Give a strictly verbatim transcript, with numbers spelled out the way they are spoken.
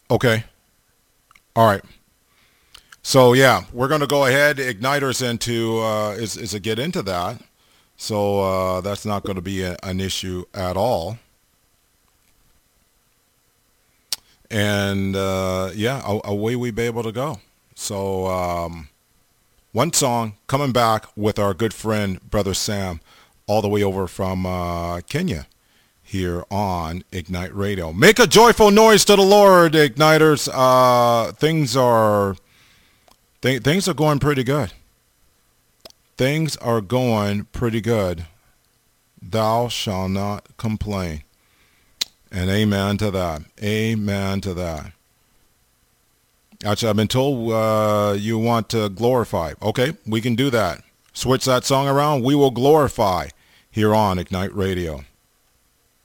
Okay. All right. So yeah, we're going to go ahead. Igniters into uh, is is a get into that. So uh, that's not going to be a, an issue at all. And uh, yeah, a- away we be able to go. So um, one song coming back with our good friend brother Sam, all the way over from uh, Kenya, here on Ignite Radio. Make a joyful noise to the Lord, Igniters. Uh, things are th- things are going pretty good. Things are going pretty good. Thou shalt not complain. And amen to that. Amen to that. Actually, I've been told uh, you want to glorify. Okay, we can do that. Switch that song around. We will glorify here on Ignite Radio.